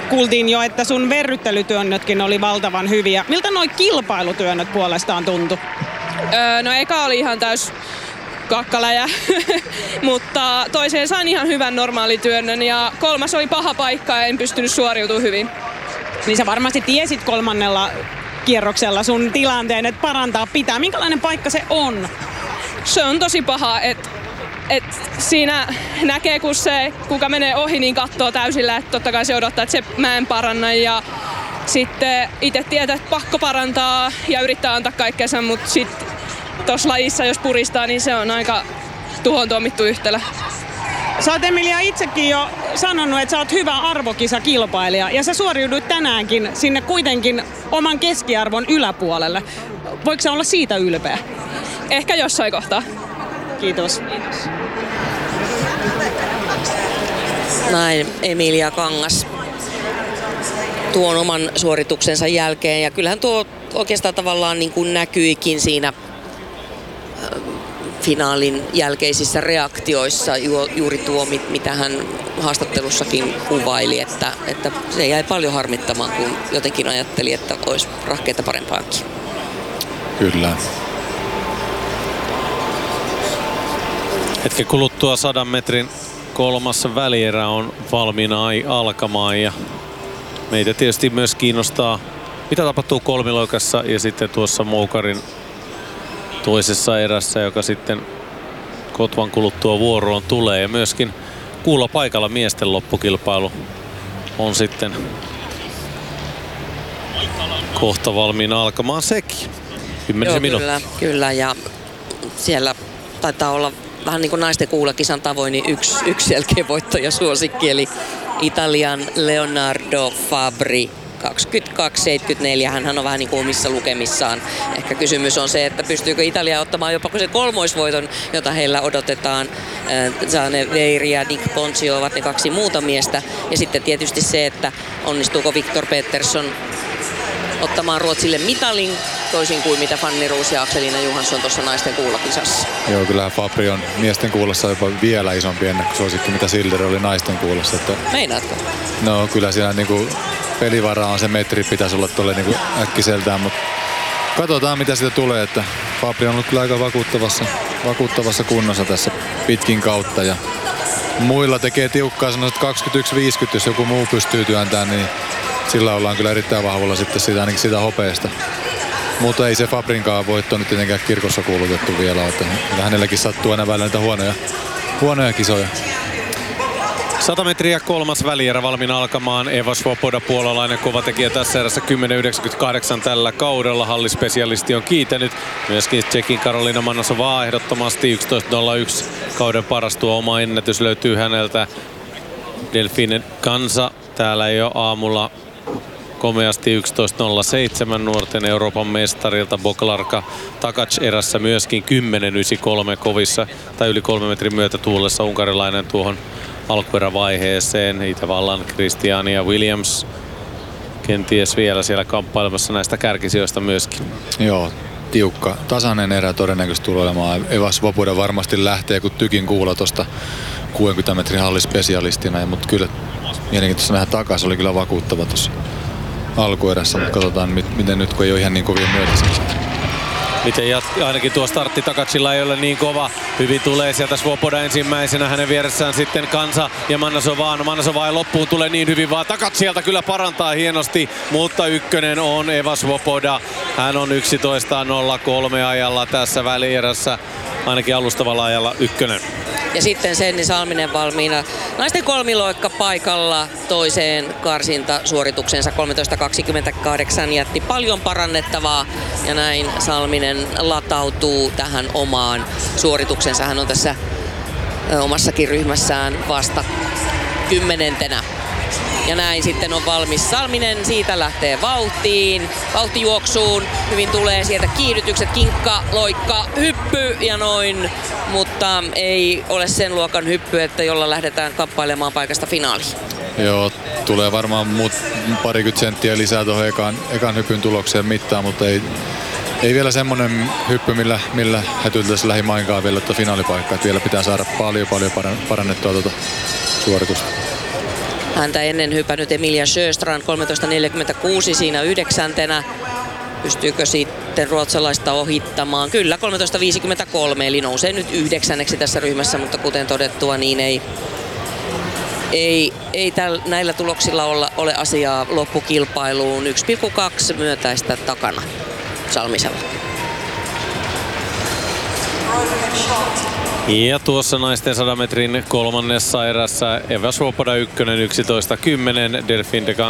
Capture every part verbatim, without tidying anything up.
kuultiin jo, että sun verryttelytyönnötkin oli valtavan hyviä. Miltä noi kilpailutyönnöt puolestaan tuntui? Öö, no eka oli ihan täys kakkaläjä, mutta toiseen sain ihan hyvän normaalityönnön ja kolmas oli paha paikka ja en pystynyt suoriutumaan hyvin. Niin sä varmasti tiesit kolmannella kierroksella sun tilanteen, että parantaa pitää. Minkälainen paikka se on? Se on tosi paha, että et siinä näkee, kun se, kuka menee ohi, niin katsoo täysillä, että totta kai se odottaa, että se mä en paranna. Ja sitten itse tietää, että pakko parantaa ja yrittää antaa kaikkensa, mutta sitten tuossa lajissa, jos puristaa, niin se on aika tuhoon tuomittu yhtälö. Sä oot, Emilia, itsekin jo sanonut, että sä oot hyvä arvokisakilpailija ja sä suoriudut tänäänkin sinne kuitenkin oman keskiarvon yläpuolelle. Voiko sä olla siitä ylpeä? Ehkä jossain kohtaa. Kiitos. Näin Emilia Kangas tuon oman suorituksensa jälkeen. Ja kyllähän tuo oikeastaan tavallaan niin kuin näkyikin siinä finaalin jälkeisissä reaktioissa ju- juuri tuo, mitä hän haastattelussakin kuvaili, että, että se jäi paljon harmittamaan, kun jotenkin ajatteli, että olisi rahkeita parempaakin. Kyllä. Hetken kuluttua sadan metrin kolmas välierä on valmiina alkamaan ja meitä tietysti myös kiinnostaa, mitä tapahtuu kolmiloikassa ja sitten tuossa Moukarin toisessa erässä, joka sitten kotvan kuluttua vuoroon tulee. Ja myöskin kuulla paikalla miesten loppukilpailu on sitten kohta valmiina alkamaan sekin. Kymmenisen minuuttia. Kyllä, kyllä, ja siellä taitaa olla vähän niin kuin naisten kuulakisan tavoin, niin yksi, yksi selkeä voittaja suosikki, eli Italian Leonardo Fabri. kaksikymmentäkaksi seitsemänkymmentäneljä, hän on vähän niin kuin omissa lukemissaan. Ehkä kysymys on se, että pystyykö Italia ottamaan jopa sen kolmoisvoiton, jota heillä odotetaan. Zane Veiri ja Nick Ponzio ovat ne kaksi muuta miestä. Ja sitten tietysti se, että onnistuuko Victor Petersson ottamaan Ruotsille mitalin, toisin kuin mitä Fanny Roos ja Akselina Johansson tuossa naisten kuulakisassa. Joo, kyllähän Fabri on miesten kuulassa jopa vielä isompi ennakkosuosikki, mitä Silder oli naisten kuulassa. Että... Meinaatko? No kyllä siellä niinku pelivaraa on, se metri pitäisi olla tuolle niinku äkkiseltään, mutta katsotaan mitä siitä tulee, että Fabri on ollut kyllä aika vakuuttavassa, vakuuttavassa kunnossa tässä pitkin kautta ja muilla tekee tiukkaa, sanoisin, että kaksikymmentäyksi viisikymmentä, jos joku muu pystyy työntämään, niin sillä ollaan kyllä erittäin vahvalla sitten siitä, ainakin sitä hopeesta. Mutta ei se Fabrinkaan voitto nyt tietenkään kirkossa kuulutettu vielä, että hänelläkin sattuu aina välillä niitä huonoja, huonoja kisoja. sata metriä kolmas välierä valmiina alkamaan. Eva Svoboda, puolalainen kovatekijä tässä erässä kymmenen yhdeksänkymmentäkahdeksan tällä kaudella. Hallispesialisti on kiitänyt. Myöskin Tsekin Karolina Manasovaa ehdottomasti yksitoista nolla yksi kauden paras, tuo oma ennätys löytyy häneltä. Delfine Kansa täällä jo aamulla komeasti yksitoista nolla seitsemän nuorten Euroopan mestarilta. Boklarka Takac erässä myöskin kymmenen yhdeksänkymmentäkolme kovissa tai yli kolme metrin myötätuulessa unkarilainen tuohon alkuerävaiheeseen. Itävallan Christiania Williams kenties vielä siellä kamppailemassa näistä kärkisijoista myöskin. Joo, tiukka. Tasainen erä todennäköisesti tulee olemaan. Eva Svoboda varmasti lähtee kun tykin kuulla tuosta kuusikymmentä metrin hallispesialistina, mutta kyllä mielenkiintoista nähdä takaisin, oli kyllä vakuuttava tuossa alkuerässä, mutta katsotaan miten nyt, kun ei ole ihan niin kovia myötäisiä. Miten jat- ainakin tuo startti Takacilla ei ole niin kova. Hyvin tulee sieltä Svoboda ensimmäisenä, hänen vieressään sitten Kansa ja Manasova. No Manasova ei loppuun tule niin hyvin, vaan Takac sieltä kyllä parantaa hienosti, mutta ykkönen on Eva Svoboda. Hän on yksitoista nolla kolme ajalla tässä välierässä, ainakin alustavalla ajalla ykkönen. Ja sitten Senni Salminen valmiina naisten kolmiloikka paikalla toiseen karsintasuorituksensa. kolmetoista kaksikymmentäkahdeksan jätti paljon parannettavaa ja näin Salminen latautuu tähän omaan suorituksensa. Hän on tässä omassakin ryhmässään vasta kymmenentenä. Ja näin sitten on valmis Salminen, siitä lähtee vauhtiin, vauhtijuoksuun, hyvin tulee sieltä kiihdytykset, kinkka, loikka, hyppy ja noin, mutta ei ole sen luokan hyppy, että jolla lähdetään kamppailemaan paikasta finaaliin. Joo, tulee varmaan muut parikymmentä senttiä lisää tuohon ekan, ekan hypyn tulokseen mittaan, mutta ei, ei vielä semmonen hyppy, millä, millä hätyltäisi lähimainkaan vielä finaalipaikkaa, että vielä pitää saada paljon paljon parannettua tuota suoritusta. Häntä ennen hypännyt Emilia Sjöstrand kolmetoista neljäkymmentäkuusi siinä yhdeksäntenä. Pystyykö sitten ruotsalaista ohittamaan? Kyllä, kolmetoista viisikymmentäkolme, eli nousee nyt yhdeksänneksi tässä ryhmässä, mutta kuten todettua, niin ei, ei, ei täl, näillä tuloksilla olla, ole asiaa loppukilpailuun. yksi pilkku kaksi myötäistä takana Salmisella. Ja tuossa naisten sadan metrin kolmannessa erässä Eva Svoboda ykkönen yksitoista kymmenen, Delphine de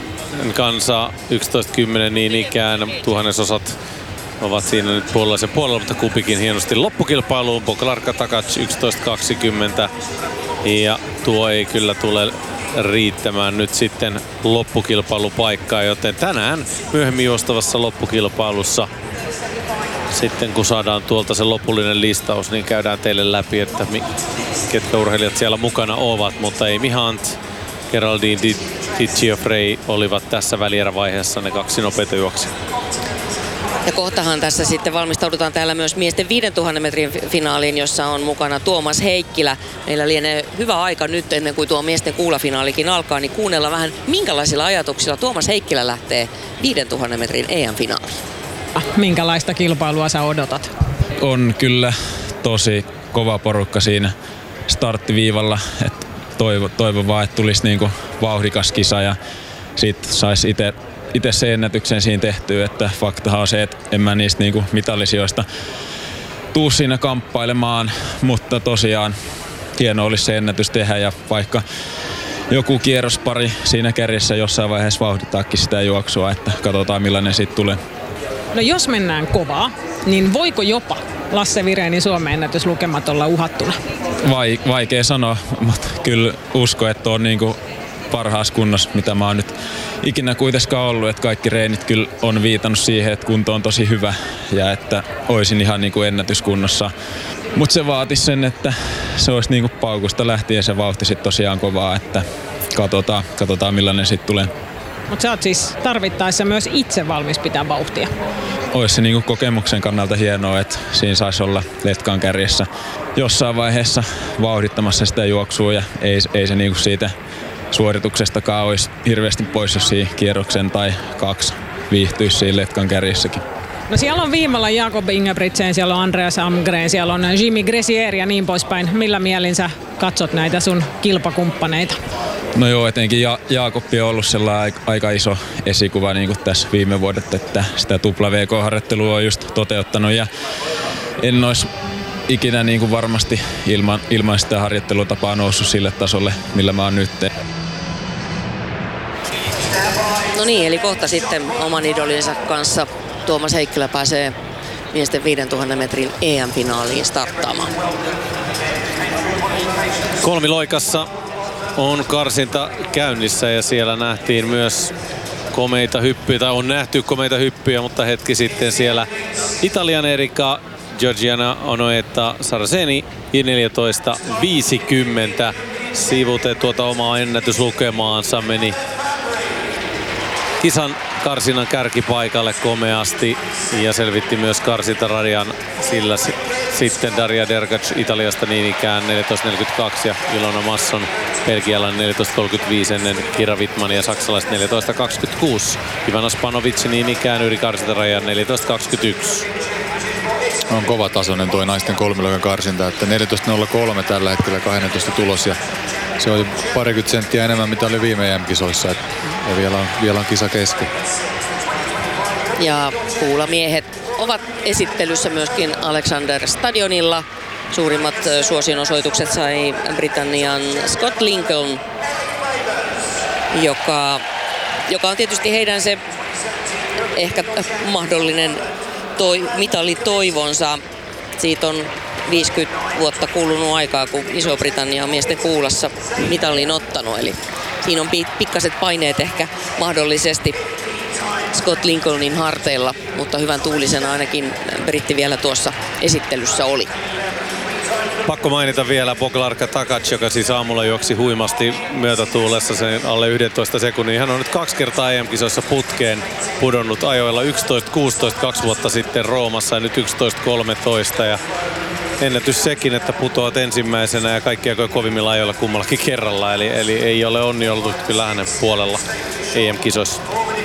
Kansa yksitoista kymmenen niin ikään. Tuhannesosat ovat siinä nyt puolella ja puolella, mutta kumpikin hienosti loppukilpailuun. Boglarka Takac yksitoista kaksikymmentä ja tuo ei kyllä tule riittämään nyt sitten loppukilpailupaikkaa, joten tänään myöhemmin juostavassa loppukilpailussa sitten kun saadaan tuolta se lopullinen listaus, niin käydään teille läpi, että ketkä urheilijat siellä mukana ovat, mutta Amy Hunt, Geraldine Di, Di Giuffre olivat tässä välierävaiheessa ne kaksi nopeita juoksijaa. Ja kohtahan tässä sitten valmistaudutaan täällä myös miesten viidentuhannen metrin finaaliin, jossa on mukana Tuomas Heikkilä. Meillä lienee hyvä aika nyt ennen kuin tuo miesten kuulafinaalikin alkaa, niin kuunnella vähän minkälaisilla ajatuksilla Tuomas Heikkilä lähtee viidentuhannen metrin E M-finaaliin. Minkälaista kilpailua sä odotat? On kyllä tosi kova porukka siinä starttiviivalla. Et toivo, toivon vaan, että tulisi niinku vauhdikas kisa ja siitä saisi itse itse se ennätyksen siinä tehtyä, että faktahan on se, että en mä niistä niinku mitallisijoista tuu siinä kamppailemaan, mutta tosiaan hieno olisi se ennätys tehdä ja vaikka joku kierrospari siinä kärjessä jossain vaiheessa vauhditaakin sitä juoksua, että katsotaan millainen siitä tulee. No jos mennään kovaa, niin voiko jopa Lasse Virénin Suomen ennätyslukemat olla uhattuna? Vai, vaikea sanoa, mutta kyllä usko, että on niinku parhaassa kunnossa, mitä mä oon nyt ikinä kuitenkaan ollut, että kaikki reenit kyllä on viitannut siihen, että kunto on tosi hyvä ja että oisin ihan niinku ennätyskunnossa. Mutta se vaatisi sen, että se olisi niinku paukusta lähtien se vauhti sit tosiaan kovaa, että katsotaan, katsotaan millainen sit tulee. Mutta sä oot siis tarvittaessa myös itse valmis pitää vauhtia. Olisi se niinku kokemuksen kannalta hienoa, että siinä saisi olla letkan kärjessä jossain vaiheessa vauhdittamassa sitä juoksua ja ei, ei se niinku siitä suorituksestakaan olisi hirveästi pois, jos siinä kierroksen tai kaksi viihtyisi siinä letkan kärjessäkin. No siellä on viimalla Jakob Ingebrigtsen, siellä on Andreas Almgren, siellä on Jimmy Gressier ja niin poispäin. Millä mielin sä katsot näitä sun kilpakumppaneita? No joo, etenkin ja- Jaakobbi on ollut sellainen aika iso esikuva niin kuin tässä viime vuodet, että sitä tupla V K-harjoittelua on just toteuttanut ja en olisi ikinä niin kuin varmasti ilman, ilman sitä harjoittelutapaa noussut sille tasolle, millä mä oon nyt. No niin, eli kohta sitten oman idolinsa kanssa Tuomas Heikkilä pääsee miesten viidentuhannen metrin E M-finaaliin starttaamaan. Kolmiloikassa on karsinta käynnissä ja siellä nähtiin myös komeita hyppyjä, tai on nähty komeita hyppyjä, mutta hetki sitten siellä Italian Erika Georgiana Onoetta Saraceni neljätoista viisikymmentä sivute tuota omaa ennätyslukemaansa, meni kisan karsinnan kärkipaikalle komeasti ja selvitti myös karsintaradian, sillä s- sitten Daria Dergac Italiasta niin ikään neljätoista neljäkymmentäkaksi ja Ilona Masson belgialainen neljätoista kolmekymmentäviisi ennen Kira Wittman ja saksalaiset neljätoista kaksikymmentäkuusi. Ivana Spanovic niin ikään yli karsintaradian neljätoista kaksikymmentäyksi. On kova tasoinen tuo naisten kolmiloikan karsinta, että neljätoista nolla kolme tällä hetkellä kaksitoista tulos ja se on parikymmentä senttiä enemmän mitä oli viime E M-kisoissa ja vielä on, vielä on kisa kesken. Ja kuulamiehet ovat esittelyssä myöskin Alexander Stadionilla. Suurimmat suosionosoitukset sai Britannian Scott Lincoln, joka, joka on tietysti heidän se ehkä mahdollinen toi, mitalitoivonsa. Siitä on viisikymmentä vuotta kulunut aikaa, kun Iso-Britannia on miesten kuulassa mitallin ottanut. Eli siinä on pikkaset paineet ehkä mahdollisesti Scott Lincolnin harteilla, mutta hyvän tuulisena ainakin britti vielä tuossa esittelyssä oli. Pakko mainita vielä Boglarka Takac, joka siis aamulla juoksi huimasti myötätuulessa sen alle yksitoista sekunnin. Hän on nyt kaksi kertaa E M-kisoissa putkeen pudonnut ajoilla yksitoista kuusitoista kaksi vuotta sitten Roomassa ja nyt yksitoista kolmetoista. Ja ennätys sekin, että putoat ensimmäisenä ja kaikki aikojen kovimmilla ajoilla kummallakin kerralla. Eli, eli ei ole onni ollut kyllä hänen puolella E M-kisoissa.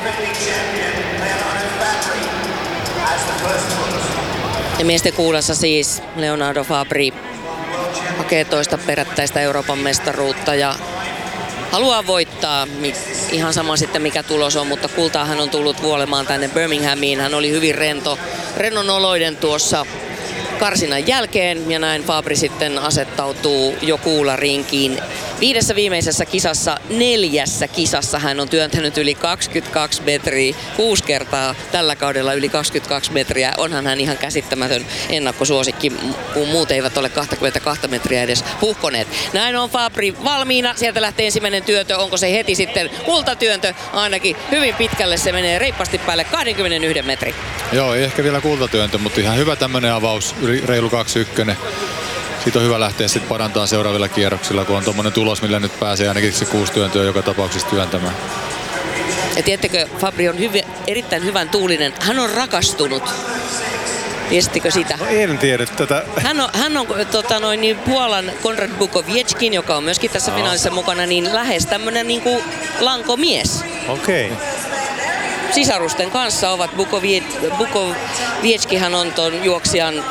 Ja miesten kuulassa siis Leonardo Fabri hakee toista perättäistä Euroopan mestaruutta ja haluaa voittaa, ihan sama sitten mikä tulos on, mutta kultaa hän on tullut vuolemaan tänne Birminghamiin. Hän oli hyvin rento, rennon oloiden tuossa karsinnan jälkeen ja näin Fabri sitten asettautuu jo kuularinkiin. Viidessä viimeisessä kisassa, neljässä kisassa hän on työntänyt yli kaksikymmentäkaksi metriä, kuusi kertaa tällä kaudella yli kaksikymmentäkaksi metriä. Onhan hän ihan käsittämätön ennakkosuosikki, kun muut eivät ole kaksikymmentäkaksi metriä edes puhkoneet. Näin on Fabri valmiina, sieltä lähtee ensimmäinen työntö, onko se heti sitten kultatyöntö, ainakin hyvin pitkälle se menee reippaasti päälle kaksikymmentäyksi metri. Joo, ei ehkä vielä kultatyöntö, mutta ihan hyvä tämmönen avaus, reilu kaksi yksi. Siitä on hyvä lähteä sitten parantaa seuraavilla kierroksilla, kun on tommonen tulos, millä nyt pääsee ainakin se kuusi työntöä joka tapauksessa työntämään. Ja tiedättekö, Fabri on hyvin, erittäin hyvän tuulinen. Hän on rakastunut. Tiesittekö sitä? No, en tiedä tätä. Hän on, hän on tota, noin, niin Puolan Konrad Bukowieckin, joka on myöskin tässä no. finaalissa mukana, niin lähes tämmönen niin kuin lankomies. Okei. Okay. Sisarusten kanssa ovat Bukowieckihan on ton juoksijan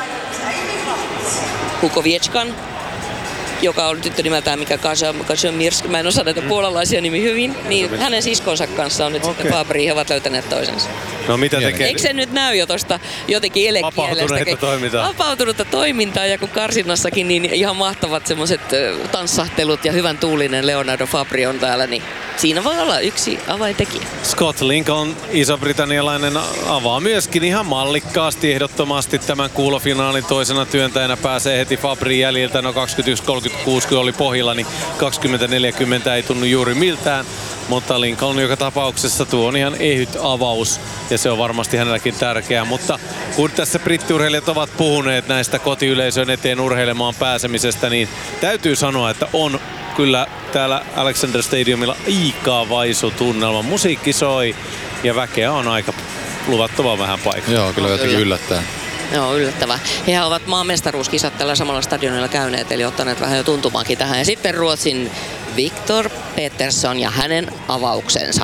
Bukowieczkan, joka on tyttö nimeltään mikä Kazimierz, mä en osaa näitä puolalaisia nimi hyvin, niin hänen siskonsa kanssa on nyt okay. sitten Fabri, he ovat löytäneet toisensa. No mitä tekee? Eikö se nyt näy jo tosta jotenkin elekielestä? Vapautunutta toimintaa. Vapautunutta toimintaa ja kun karsinnassakin niin ihan mahtavat semmoiset tanssahtelut ja hyvän tuulinen Leonardo Fabri on täällä, niin siinä voi olla yksi avaintekijä. Scott Lincoln, iso-britannialainen, avaa myöskin ihan mallikkaasti ehdottomasti tämän kuulofinaalin toisena työntäjänä. Pääsee heti Fabrin jäljiltä, no kaksikymmentäyksi kolmekymmentäkuusi kun oli pohjilla, niin kaksikymmentä neljäkymmentä ei tunnu juuri miltään. Mutta Lincoln joka tapauksessa tuo on ihan ehyt avaus ja se on varmasti hänelläkin tärkeää. Mutta kun tässä brittiurheilijat ovat puhuneet näistä kotiyleisön eteen urheilemaan pääsemisestä, niin täytyy sanoa, että on kyllä täällä Alexander Stadiumilla aika vaisu tunnelma. Musiikki soi ja väkeä on aika luvattoman vähän paikalla. Joo, kyllä jotenkin yllättää. Joo, yllättävää. Hehän ovat maan mestaruuskisat tällä samalla stadionilla käyneet, eli ottaneet vähän jo tuntumaankin tähän. Ja sitten Ruotsin Victor Petersson ja hänen avauksensa.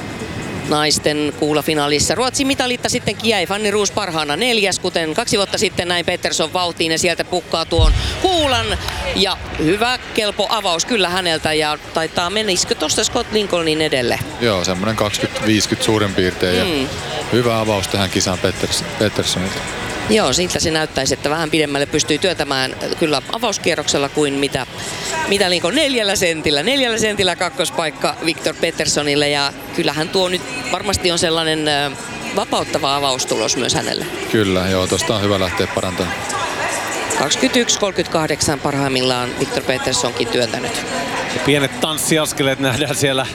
Naisten kuulafinaalissa Ruotsin mitalitta sitten jäi Fanny Roos parhaana neljäs, kuten kaksi vuotta sitten näin Petersson vauhtiin ja sieltä pukkaa tuon kuulan. Ja hyvä, kelpo avaus kyllä häneltä ja taitaa menisikö tuosta Scott Lincolnin edelle? Joo, semmoinen kaksikymmentä viisikymmentä suurin piirtein mm. ja hyvä avaus tähän kisaan Peterssonilta. Joo, siitä se näyttäisi, että vähän pidemmälle pystyy työtämään kyllä avauskierroksella kuin mitä, mitä Lincoln neljällä sentillä. Neljällä sentillä kakkospaikka Victor Peterssonille ja kyllähän tuo nyt varmasti on sellainen äh, vapauttava avaustulos myös hänelle. Kyllä, joo, tosta on hyvä lähteä parantamaan. kaksikymmentäyksi kolmekymmentäkahdeksan parhaimmillaan Victor Peterssonkin työntänyt. Ja pienet tanssiaskeleet nähdään siellä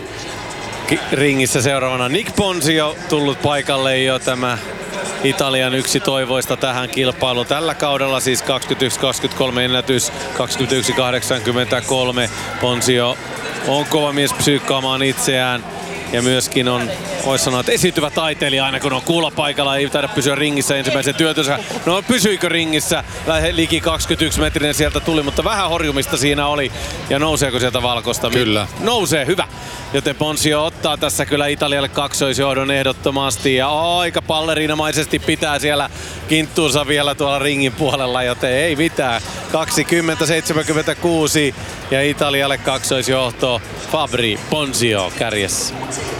ringissä seuraavana. Nick Ponzio tullut paikalle jo tämä Italian yksi toivoista tähän kilpailuun. Tällä kaudella siis kaksikymmentäyksi kaksikymmentäkolme ennätys, kaksikymmentäyksi kahdeksankymmentäkolme. Ponzio on kova mies psyykkaamaan itseään ja myöskin on, voisi sanoa, että esiintyvä taiteilija aina kun on kuulopaikalla. Ei taida pysyä ringissä ensimmäisen työtönsä. No pysyikö ringissä? Liki kaksikymmentäyksi metrinen sieltä tuli, mutta vähän horjumista siinä oli. Ja nouseeko sieltä valkosta? Kyllä. Nousee, hyvä. Joten Ponzio ottaa tässä kyllä Italialle kaksoisjohdon ehdottomasti ja aika balleriinamaisesti pitää siellä kinttuunsa vielä tuolla ringin puolella, joten ei mitään. kaksikymmentä seitsemänkymmentäkuusi ja Italialle kaksoisjohto. Fabri, Ponzio kärjessä.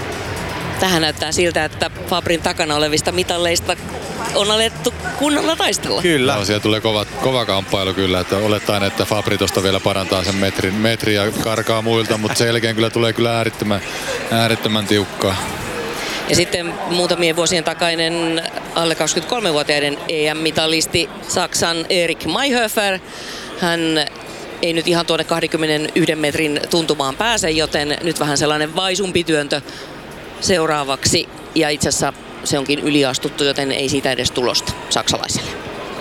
Tähän näyttää siltä, että Fabrin takana olevista mitalleista on alettu kunnolla taistella. Kyllä. No, siellä tulee kova, kova kamppailu kyllä, että olettaen, että Fabri tosta vielä parantaa sen metrin, metrin ja karkaa muilta, mutta sen jälkeen kyllä tulee kyllä äärettömän, äärettömän tiukkaa. Ja sitten muutamien vuosien takainen alle kaksikymmentäkolmevuotiaiden E M-mitalisti Saksan Erik Mayhofer. Hän ei nyt ihan tuonne kaksikymmentäyksi metrin tuntumaan pääse, joten nyt vähän sellainen vaisumpi työntö seuraavaksi. Ja itse asiassa se onkin yliastuttu, joten ei siitä edes tulosta saksalaiselle.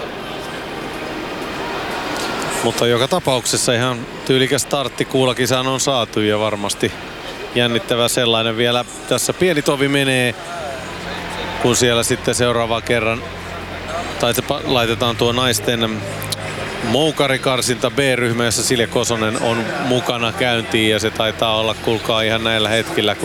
Mutta joka tapauksessa ihan tyylikäs startti kuulakisaan on saatu ja varmasti jännittävä sellainen vielä. Tässä pieni tovi menee, kun siellä sitten seuraava kerran tai laitetaan tuo naisten Moukarikarsinta B-ryhmä, jossa Silja Kosonen on mukana käyntiin ja se taitaa olla, kuulkaa, ihan näillä hetkillä, kun